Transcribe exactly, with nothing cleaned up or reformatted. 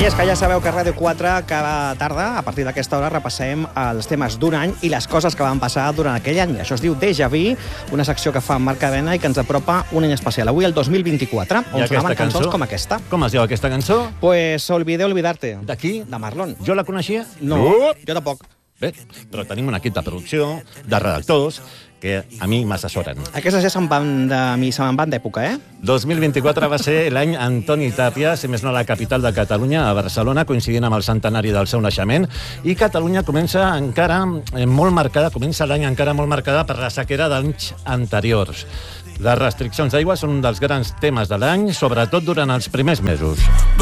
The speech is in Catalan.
I és que ja sabeu que a Ràdio quatre cada tarda, a partir d'aquesta hora, repassem els temes d'un any i les coses que van passar durant aquell any. Això es diu Déjà Vu, una secció que fa Marc Cadena i que ens apropa un any especial. Avui, el dos mil vint-i-quatre, on sonaven cançons com aquesta. Com es diu aquesta cançó? Pues Olvidé olvidarte. De qui? De Marlon. Jo la coneixia? No, no. jo tampoc. Bé, però tenim un equip de producció, de redactors, que a mi m'assessoren. Aquestes ja se'n van de mi, se me'n van d'època, eh? dos mil vint-i-quatre va ser l'any Antoni Tàpia, si més no a la capital de Catalunya, a Barcelona, coincidint amb el centenari del seu naixement, i Catalunya comença encara molt marcada, comença l'any encara molt marcada per la sequera d'anys anteriors. Les restriccions d'aigua són un dels grans temes de l'any, sobretot durant els primers mesos.